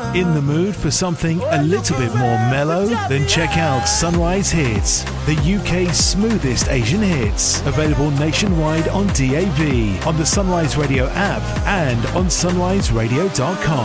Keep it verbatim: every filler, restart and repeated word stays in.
In the mood for something a little bit more mellow? Then check out Sunrise Hits, the U K's smoothest Asian hits. Available nationwide on D A B, on the Sunrise Radio app and on sunrise radio dot com.